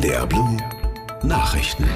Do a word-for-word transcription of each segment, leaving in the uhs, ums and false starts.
D R Blue Nachrichten.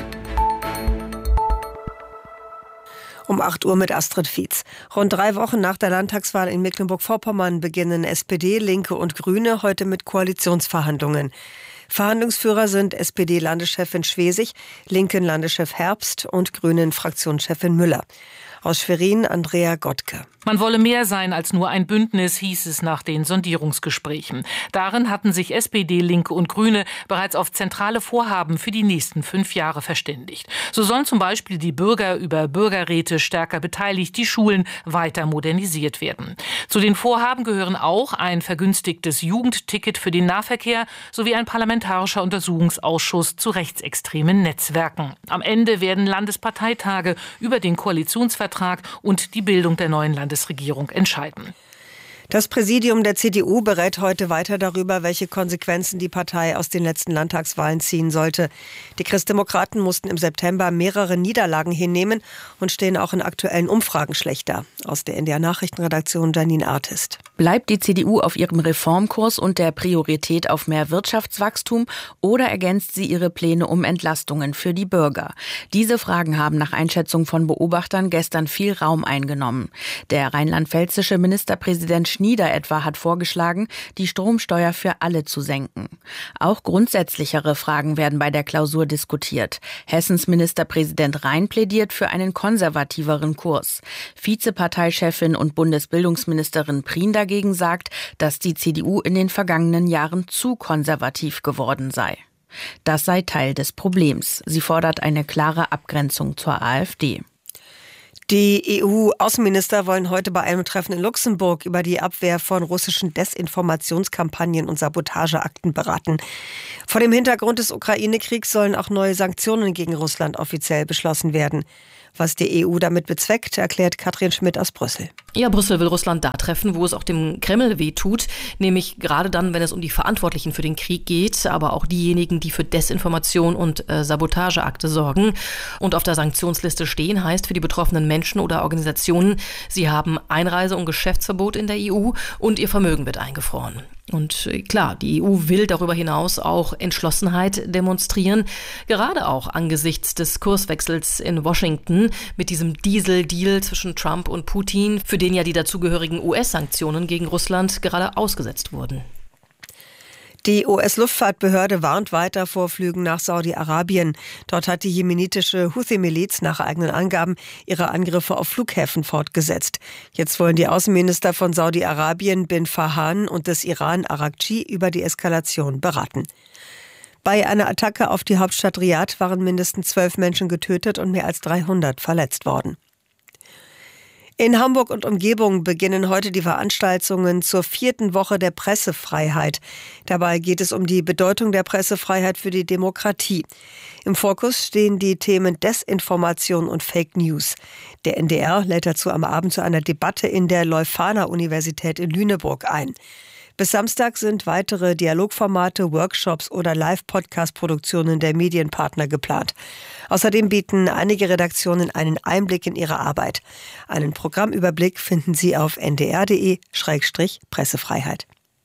Um acht Uhr mit Astrid Fietz. Rund drei Wochen nach der Landtagswahl in Mecklenburg-Vorpommern beginnen S P D, Linke und Grüne heute mit Koalitionsverhandlungen. Verhandlungsführer sind S P D-Landeschefin Schwesig, Linken-Landeschef Herbst und Grünen-Fraktionschefin Müller. Aus Schwerin Andrea Gottke. Man wolle mehr sein als nur ein Bündnis, hieß es nach den Sondierungsgesprächen. Darin hatten sich S P D, Linke und Grüne bereits auf zentrale Vorhaben für die nächsten fünf Jahre verständigt. So sollen zum Beispiel die Bürger über Bürgerräte stärker beteiligt, die Schulen weiter modernisiert werden. Zu den Vorhaben gehören auch ein vergünstigtes Jugendticket für den Nahverkehr sowie ein parlamentarischer Untersuchungsausschuss zu rechtsextremen Netzwerken. Am Ende werden Landesparteitage über den Koalitionsvertrag und die Bildung der neuen Landesregierung entscheiden. Das Präsidium der C D U berät heute weiter darüber, welche Konsequenzen die Partei aus den letzten Landtagswahlen ziehen sollte. Die Christdemokraten mussten im September mehrere Niederlagen hinnehmen und stehen auch in aktuellen Umfragen schlechter. Aus der N D R-Nachrichtenredaktion Janine Artist. Bleibt die C D U auf ihrem Reformkurs und der Priorität auf mehr Wirtschaftswachstum oder ergänzt sie ihre Pläne um Entlastungen für die Bürger? Diese Fragen haben nach Einschätzung von Beobachtern gestern viel Raum eingenommen. Der rheinland-pfälzische Ministerpräsident Schnieder etwa hat vorgeschlagen, die Stromsteuer für alle zu senken. Auch grundsätzlichere Fragen werden bei der Klausur diskutiert. Hessens Ministerpräsident Rhein plädiert für einen konservativeren Kurs. Vizeparteichefin und Bundesbildungsministerin Prien dagegen sagt, dass die C D U in den vergangenen Jahren zu konservativ geworden sei. Das sei Teil des Problems. Sie fordert eine klare Abgrenzung zur AfD. Die E U-Außenminister wollen heute bei einem Treffen in Luxemburg über die Abwehr von russischen Desinformationskampagnen und Sabotageakten beraten. Vor dem Hintergrund des Ukraine-Kriegs sollen auch neue Sanktionen gegen Russland offiziell beschlossen werden. Was die E U damit bezweckt, erklärt Katrin Schmidt aus Brüssel. Ja, Brüssel will Russland da treffen, wo es auch dem Kreml wehtut, nämlich gerade dann, wenn es um die Verantwortlichen für den Krieg geht, aber auch diejenigen, die für Desinformation und äh, Sabotageakte sorgen und auf der Sanktionsliste stehen, heißt für die betroffenen Menschen oder Organisationen, sie haben Einreise- und Geschäftsverbot in der E U und ihr Vermögen wird eingefroren. Und klar, die E U will darüber hinaus auch Entschlossenheit demonstrieren, gerade auch angesichts des Kurswechsels in Washington mit diesem Diesel-Deal zwischen Trump und Putin, für den ja die dazugehörigen U S-Sanktionen gegen Russland gerade ausgesetzt wurden. Die U S-Luftfahrtbehörde warnt weiter vor Flügen nach Saudi-Arabien. Dort hat die jemenitische Houthi-Miliz nach eigenen Angaben ihre Angriffe auf Flughäfen fortgesetzt. Jetzt wollen die Außenminister von Saudi-Arabien bin Farhan und des Iran Araghchi über die Eskalation beraten. Bei einer Attacke auf die Hauptstadt Riad waren mindestens zwölf Menschen getötet und mehr als dreihundert verletzt worden. In Hamburg und Umgebung beginnen heute die Veranstaltungen zur vierten Woche der Pressefreiheit. Dabei geht es um die Bedeutung der Pressefreiheit für die Demokratie. Im Fokus stehen die Themen Desinformation und Fake News. Der N D R lädt dazu am Abend zu einer Debatte in der Leuphana-Universität in Lüneburg ein. Bis Samstag sind weitere Dialogformate, Workshops oder Live-Podcast-Produktionen der Medienpartner geplant. Außerdem bieten einige Redaktionen einen Einblick in ihre Arbeit. Einen Programmüberblick finden Sie auf n d r punkt d e Schrägstrich Pressefreiheit.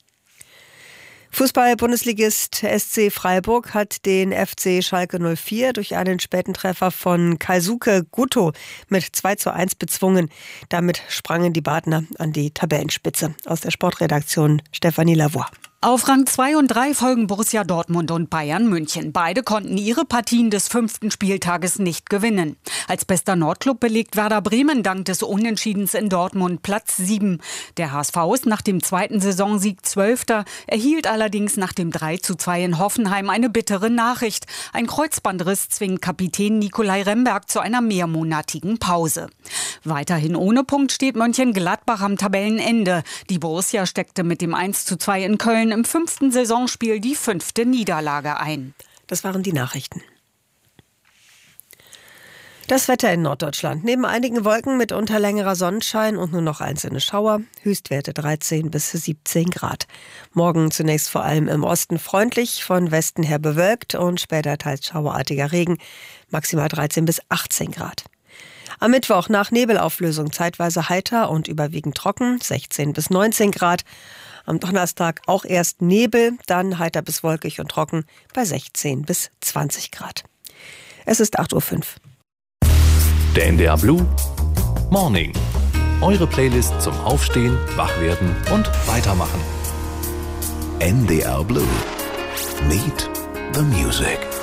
Fußball-Bundesligist S C Freiburg hat den F C Schalke null vier durch einen späten Treffer von Keisuke Goto mit zwei zu eins bezwungen. Damit sprangen die Badener an die Tabellenspitze. Aus der Sportredaktion Stefanie Lavoie. Auf Rang zwei und drei folgen Borussia Dortmund und Bayern München. Beide konnten ihre Partien des fünften Spieltages nicht gewinnen. Als bester Nordklub belegt Werder Bremen dank des Unentschiedens in Dortmund Platz sieben. Der H S V ist nach dem zweiten Saisonsieg Zwölfter, erhielt allerdings nach dem drei zu zwei in Hoffenheim eine bittere Nachricht. Ein Kreuzbandriss zwingt Kapitän Nikolai Remberg zu einer mehrmonatigen Pause. Weiterhin ohne Punkt steht Mönchengladbach am Tabellenende. Die Borussia steckte mit dem eins zu zwei in Köln im fünften Saisonspiel die fünfte Niederlage ein. Das waren die Nachrichten. Das Wetter in Norddeutschland. Neben einigen Wolken mitunter längerer Sonnenschein und nur noch einzelne Schauer. Höchstwerte dreizehn bis siebzehn Grad. Morgen zunächst vor allem im Osten freundlich, von Westen her bewölkt und später teils schauerartiger Regen. Maximal dreizehn bis achtzehn Grad. Am Mittwoch nach Nebelauflösung zeitweise heiter und überwiegend trocken, sechzehn bis neunzehn Grad. Am Donnerstag auch erst Nebel, dann heiter bis wolkig und trocken bei sechzehn bis zwanzig Grad. Es ist acht Uhr fünf. Der N D R Blue Morning. Eure Playlist zum Aufstehen, Wachwerden und Weitermachen. N D R Blue. Meet the Music.